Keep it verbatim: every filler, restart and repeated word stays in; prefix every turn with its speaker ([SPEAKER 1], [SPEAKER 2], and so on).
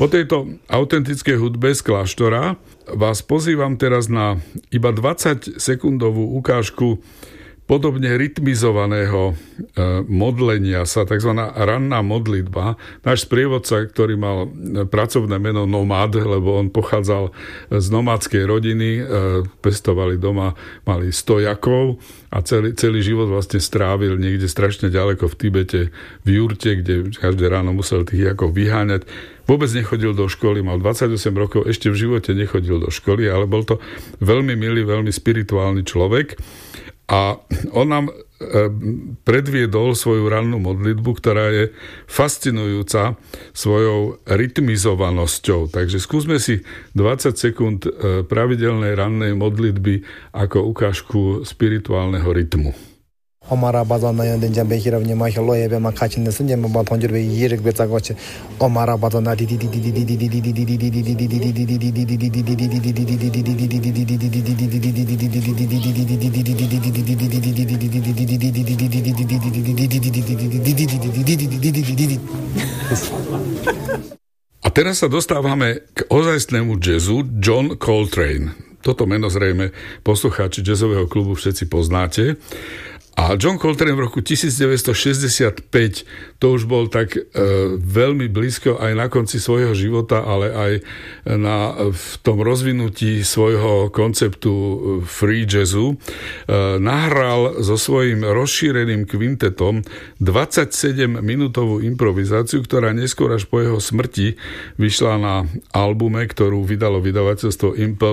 [SPEAKER 1] Po tejto autentickej hudbe z kláštora vás pozývam teraz na iba dvadsaťsekundovú ukážku podobne rytmizovaného modlenia sa, tzv. Ranná modlitba. Náš sprievodca, ktorý mal pracovné meno Nomád, lebo on pochádzal z nomádskej rodiny, pestovali doma, mali stojakov a celý, celý život vlastne strávil niekde strašne ďaleko v Tibete, v jurte, kde každé ráno musel tých jakov vyháňať. Vôbec nechodil do školy, mal dvadsaťosem rokov, ešte v živote nechodil do školy, ale bol to veľmi milý, veľmi spirituálny človek. A on nám predviedol svoju rannú modlitbu, ktorá je fascinujúca svojou rytmizovanosťou. Takže skúsme si dvadsať sekúnd pravidelnej rannej modlitby ako ukážku spirituálneho rytmu.
[SPEAKER 2] Omara bazana yanden jambe hiravni ma hello yebe ma kachin nesin jemme ba tonjur be yirek be tsagoche omara bazana di di di di di di di di di. A teraz sa dostávame k ozajstnému jazzu. John Coltrane. Toto meno zrejme poslucháči jazzového klubu všetci poznáte. A John Coltrane v roku devätnásťstošesťdesiatpäť, to už bol tak e, veľmi blízko aj na konci svojho života, ale aj na, v tom rozvinutí svojho konceptu free jazzu, e, nahral so svojím rozšíreným kvintetom dvadsaťsedemminútovú improvizáciu, ktorá neskôr až po jeho smrti vyšla na albume, ktorú vydalo vydavateľstvo Impel